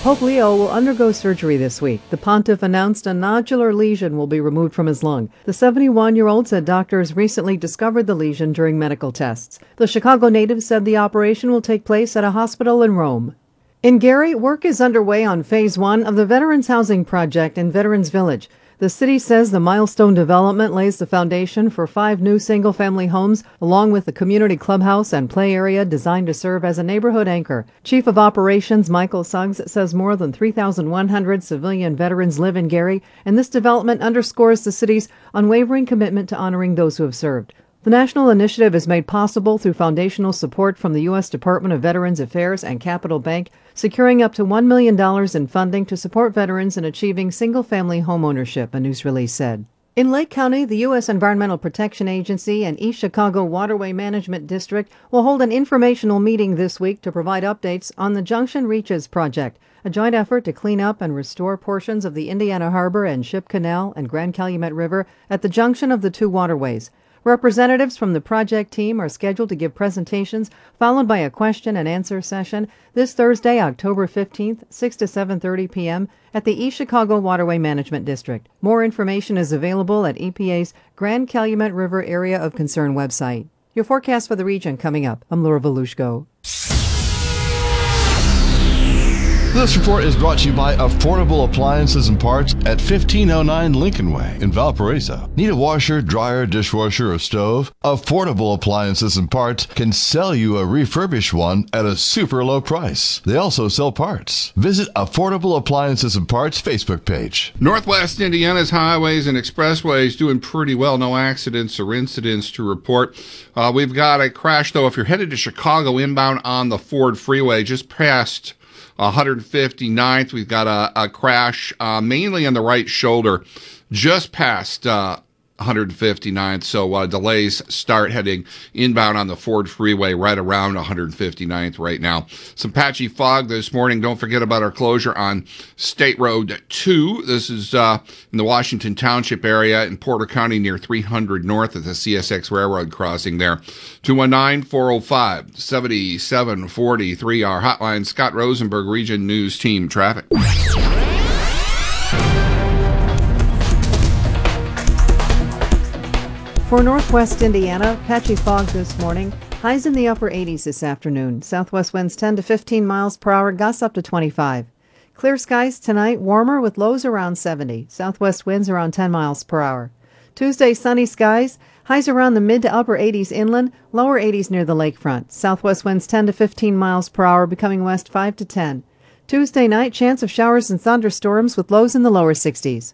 Pope Leo will undergo surgery this week. The pontiff announced a nodular lesion will be removed from his lung. The 71-year-old said doctors recently discovered the lesion during medical tests. The Chicago native said the operation will take place at a hospital in Rome. In Gary, work is underway on Phase 1 of the Veterans Housing Project in Veterans Village. The city says the milestone development lays the foundation for 5 new single-family homes, along with a community clubhouse and play area designed to serve as a neighborhood anchor. Chief of Operations Michael Suggs says more than 3,100 civilian veterans live in Gary, and this development underscores the city's unwavering commitment to honoring those who have served. The national initiative is made possible through foundational support from the U.S. Department of Veterans Affairs and Capital Bank, securing up to $1 million in funding to support veterans in achieving single-family homeownership, a news release said. In Lake County, the U.S. Environmental Protection Agency and East Chicago Waterway Management District will hold an informational meeting this week to provide updates on the Junction Reaches project, a joint effort to clean up and restore portions of the Indiana Harbor and Ship Canal and Grand Calumet River at the junction of the two waterways. Representatives from the project team are scheduled to give presentations, followed by a question and answer session this Thursday, October 15th, 6 to 7:30 p.m. at the East Chicago Waterway Management District. More information is available at EPA's Grand Calumet River Area of Concern website. Your forecast for the region coming up. I'm Laura Volushko. This report is brought to you by Affordable Appliances and Parts at 1509 Lincoln Way in Valparaiso. Need a washer, dryer, dishwasher, or stove? Affordable Appliances and Parts can sell you a refurbished one at a super low price. They also sell parts. Visit Affordable Appliances and Parts Facebook page. Northwest Indiana's highways and expressways doing pretty well. No accidents or incidents to report. We've got a crash, though, if you're headed to Chicago inbound on the Ford Freeway, just past 159th. We've got a crash mainly on the right shoulder, just past 159th. So delays start heading inbound on the Ford Freeway right around 159th right now. Some patchy fog this morning. Don't forget about our closure on State Road 2. This is in the Washington Township area in Porter County near 300 North at the CSX Railroad crossing there. 219-405-7743, our hotline. Scott Rosenberg, Region News Team Traffic. For Northwest Indiana, patchy fog this morning. Highs in the upper 80s this afternoon. Southwest winds 10 to 15 miles per hour, gusts up to 25. Clear skies tonight, warmer with lows around 70. Southwest winds around 10 miles per hour. Tuesday, sunny skies. Highs around the mid to upper 80s inland, lower 80s near the lakefront. Southwest winds 10 to 15 miles per hour, becoming west 5 to 10. Tuesday night, chance of showers and thunderstorms with lows in the lower 60s.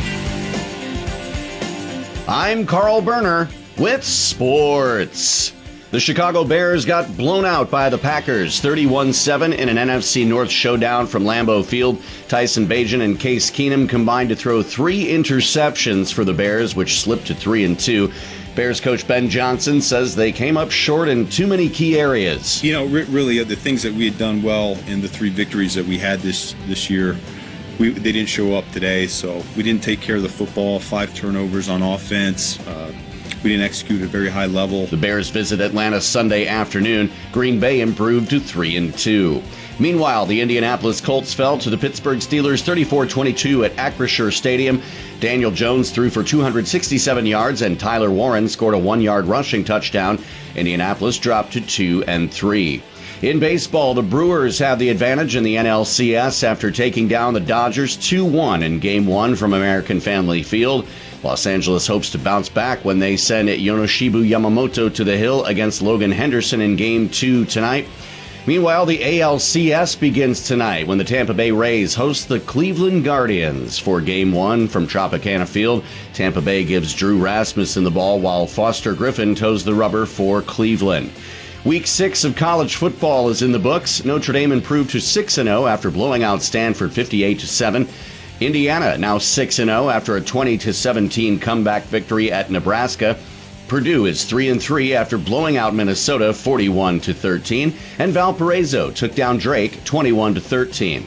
I'm Carl Berner with sports. The Chicago Bears got blown out by the Packers 31-7 in an NFC North showdown from Lambeau Field. Tyson Bagent and Case Keenum combined to throw 3 interceptions for the Bears, which slipped to 3-2. Bears coach Ben Johnson says they came up short in too many key areas. You know, really, the things that we had done well in the 3 victories that we had this year, they didn't show up today, so we didn't take care of the football. 5 turnovers on offense. We didn't execute at a very high level. The Bears visit Atlanta Sunday afternoon. Green Bay improved to 3-2. Meanwhile, the Indianapolis Colts fell to the Pittsburgh Steelers 34-22 at Acrisure Stadium. Daniel Jones threw for 267 yards and Tyler Warren scored a 1-yard rushing touchdown. Indianapolis dropped to 2-3. In baseball, the Brewers have the advantage in the NLCS after taking down the Dodgers 2-1 in Game 1 from American Family Field. Los Angeles hopes to bounce back when they send Yonoshibu Yamamoto to the hill against Logan Henderson in Game 2 tonight. Meanwhile, the ALCS begins tonight when the Tampa Bay Rays host the Cleveland Guardians for Game 1 from Tropicana Field. Tampa Bay gives Drew Rasmussen the ball while Foster Griffin toes the rubber for Cleveland. Week 6 of college football is in the books. Notre Dame improved to 6-0 after blowing out Stanford 58-7. Indiana now 6-0 after a 20-17 comeback victory at Nebraska. Purdue is 3-3 after blowing out Minnesota 41-13, and Valparaiso took down Drake 21-13.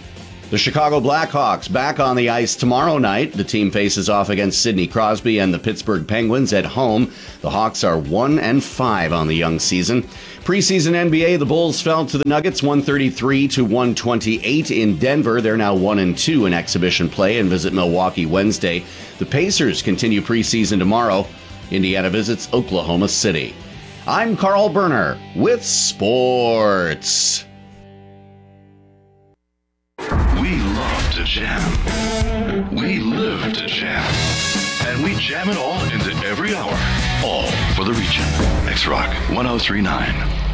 The Chicago Blackhawks back on the ice tomorrow night. The team faces off against Sidney Crosby and the Pittsburgh Penguins at home. The Hawks are 1-5 on the young season. Preseason NBA, the Bulls fell to the Nuggets 133-128 in Denver. They're now 1-2 in exhibition play and visit Milwaukee Wednesday. The Pacers continue preseason tomorrow. Indiana visits Oklahoma City. I'm Carl Berner with sports. We love to jam. We live to jam. And we jam it all into every hour. All for the region. X-Rock 1039.